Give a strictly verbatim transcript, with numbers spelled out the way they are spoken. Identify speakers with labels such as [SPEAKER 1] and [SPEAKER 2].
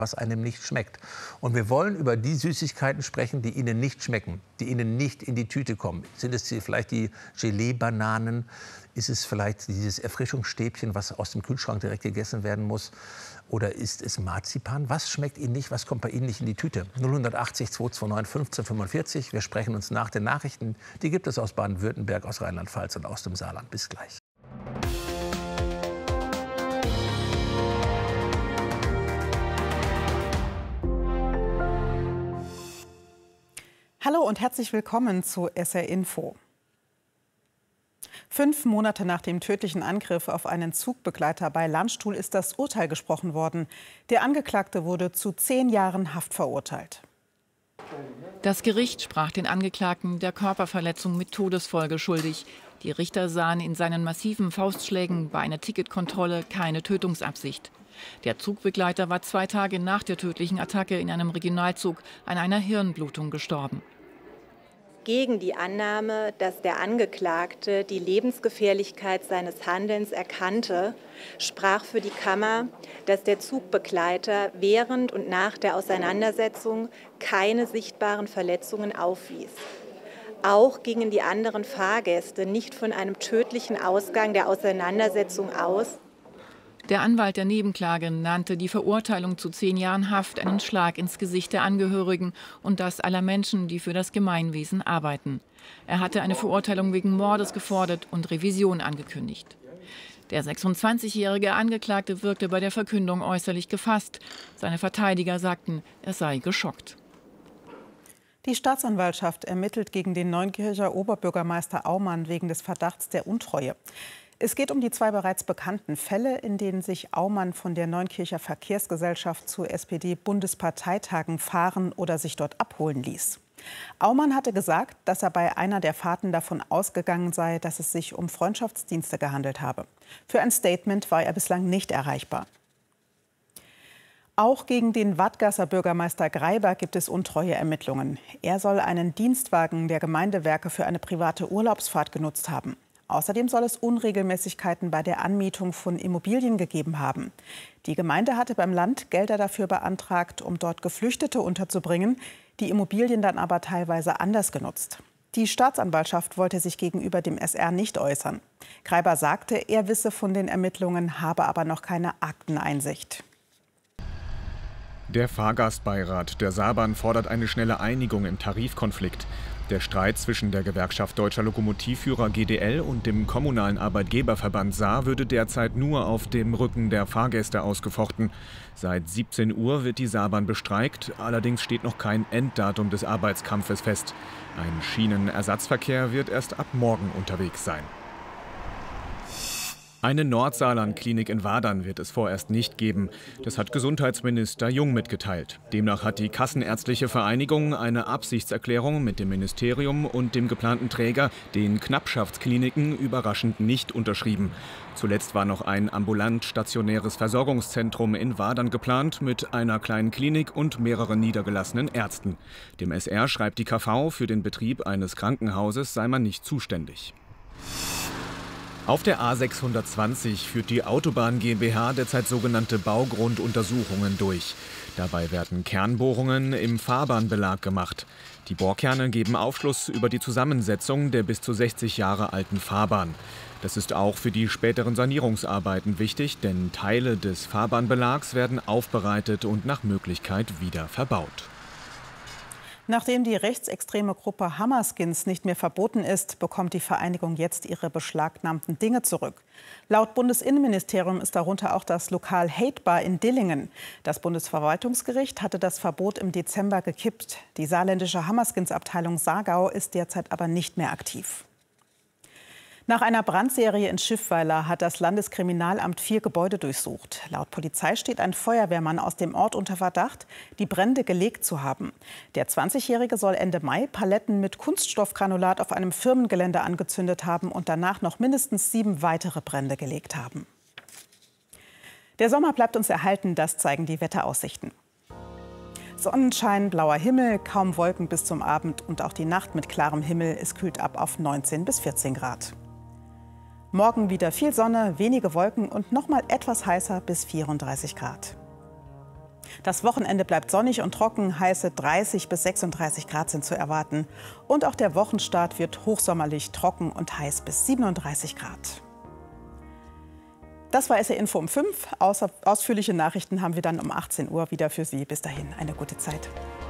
[SPEAKER 1] was einem nicht schmeckt. Und wir wollen über die Süßigkeiten sprechen, die Ihnen nicht schmecken, die Ihnen nicht in die Tüte kommen. Sind es vielleicht die Gelee-Bananen? Ist es vielleicht dieses Erfrischungsstäbchen, was aus dem Kühlschrank direkt gegessen werden muss? Oder ist es Marzipan? Was schmeckt Ihnen nicht? Was kommt bei Ihnen nicht in die Tüte? null achtzig, zweihundertneunundundzwanzig, fünfzehn fünfundvierzig. Wir sprechen uns nach den Nachrichten. Die gibt es aus Baden-Württemberg, aus Rheinland-Pfalz und aus dem Saarland. Bis gleich.
[SPEAKER 2] Hallo und herzlich willkommen zu S R Info. Fünf Monate nach dem tödlichen Angriff auf einen Zugbegleiter bei Landstuhl ist das Urteil gesprochen worden. Der Angeklagte wurde zu zehn Jahren Haft verurteilt.
[SPEAKER 3] Das Gericht sprach den Angeklagten der Körperverletzung mit Todesfolge schuldig. Die Richter sahen in seinen massiven Faustschlägen bei einer Ticketkontrolle keine Tötungsabsicht. Der Zugbegleiter war zwei Tage nach der tödlichen Attacke in einem Regionalzug an einer Hirnblutung gestorben.
[SPEAKER 4] Gegen die Annahme, dass der Angeklagte die Lebensgefährlichkeit seines Handelns erkannte, sprach für die Kammer, dass der Zugbegleiter während und nach der Auseinandersetzung keine sichtbaren Verletzungen aufwies. Auch gingen die anderen Fahrgäste nicht von einem tödlichen Ausgang der Auseinandersetzung aus.
[SPEAKER 3] Der Anwalt der Nebenklage nannte die Verurteilung zu zehn Jahren Haft einen Schlag ins Gesicht der Angehörigen und das aller Menschen, die für das Gemeinwesen arbeiten. Er hatte eine Verurteilung wegen Mordes gefordert und Revision angekündigt. Der sechsundzwanzigjährige Angeklagte wirkte bei der Verkündung äußerlich gefasst. Seine Verteidiger sagten, er sei geschockt.
[SPEAKER 2] Die Staatsanwaltschaft ermittelt gegen den Neunkircher Oberbürgermeister Aumann wegen des Verdachts der Untreue. Es geht um die zwei bereits bekannten Fälle, in denen sich Aumann von der Neunkircher Verkehrsgesellschaft zu S P D-Bundesparteitagen fahren oder sich dort abholen ließ. Aumann hatte gesagt, dass er bei einer der Fahrten davon ausgegangen sei, dass es sich um Freundschaftsdienste gehandelt habe. Für ein Statement war er bislang nicht erreichbar. Auch gegen den Wadgasser Bürgermeister Greiber gibt es Untreueermittlungen. Er soll einen Dienstwagen der Gemeindewerke für eine private Urlaubsfahrt genutzt haben. Außerdem soll es Unregelmäßigkeiten bei der Anmietung von Immobilien gegeben haben. Die Gemeinde hatte beim Land Gelder dafür beantragt, um dort Geflüchtete unterzubringen, die Immobilien dann aber teilweise anders genutzt. Die Staatsanwaltschaft wollte sich gegenüber dem S R nicht äußern. Greiber sagte, er wisse von den Ermittlungen, habe aber noch keine Akteneinsicht.
[SPEAKER 5] Der Fahrgastbeirat der Saarbahn fordert eine schnelle Einigung im Tarifkonflikt. Der Streit zwischen der Gewerkschaft Deutscher Lokomotivführer G D L und dem kommunalen Arbeitgeberverband Saar würde derzeit nur auf dem Rücken der Fahrgäste ausgefochten. Seit siebzehn Uhr wird die Saarbahn bestreikt, allerdings steht noch kein Enddatum des Arbeitskampfes fest. Ein Schienenersatzverkehr wird erst ab morgen unterwegs sein. Eine Nordsaarland-Klinik in Wadern wird es vorerst nicht geben. Das hat Gesundheitsminister Jung mitgeteilt. Demnach hat die Kassenärztliche Vereinigung eine Absichtserklärung mit dem Ministerium und dem geplanten Träger, den Knappschaftskliniken, überraschend nicht unterschrieben. Zuletzt war noch ein ambulant-stationäres Versorgungszentrum in Wadern geplant mit einer kleinen Klinik und mehreren niedergelassenen Ärzten. Dem S R schreibt die K V, für den Betrieb eines Krankenhauses sei man nicht zuständig. Auf der A sechshundertzwanzig führt die Autobahn GmbH derzeit sogenannte Baugrunduntersuchungen durch. Dabei werden Kernbohrungen im Fahrbahnbelag gemacht. Die Bohrkerne geben Aufschluss über die Zusammensetzung der bis zu sechzig Jahre alten Fahrbahn. Das ist auch für die späteren Sanierungsarbeiten wichtig, denn Teile des Fahrbahnbelags werden aufbereitet und nach Möglichkeit wieder verbaut.
[SPEAKER 2] Nachdem die rechtsextreme Gruppe Hammerskins nicht mehr verboten ist, bekommt die Vereinigung jetzt ihre beschlagnahmten Dinge zurück. Laut Bundesinnenministerium ist darunter auch das Lokal Hatebar in Dillingen. Das Bundesverwaltungsgericht hatte das Verbot im Dezember gekippt. Die saarländische Hammerskins-Abteilung Saargau ist derzeit aber nicht mehr aktiv. Nach einer Brandserie in Schiffweiler hat das Landeskriminalamt vier Gebäude durchsucht. Laut Polizei steht ein Feuerwehrmann aus dem Ort unter Verdacht, die Brände gelegt zu haben. Der zwanzigjährige soll Ende Mai Paletten mit Kunststoffgranulat auf einem Firmengelände angezündet haben und danach noch mindestens sieben weitere Brände gelegt haben. Der Sommer bleibt uns erhalten, das zeigen die Wetteraussichten. Sonnenschein, blauer Himmel, kaum Wolken bis zum Abend und auch die Nacht mit klarem Himmel. Es kühlt ab auf neunzehn bis vierzehn Grad. Morgen wieder viel Sonne, wenige Wolken und noch mal etwas heißer bis vierunddreißig Grad. Das Wochenende bleibt sonnig und trocken, heiße dreißig bis sechsunddreißig Grad sind zu erwarten. Und auch der Wochenstart wird hochsommerlich, trocken und heiß bis siebenunddreißig Grad. Das war S R Info um fünf. Ausführliche Nachrichten haben wir dann um achtzehn Uhr wieder für Sie. Bis dahin eine gute Zeit.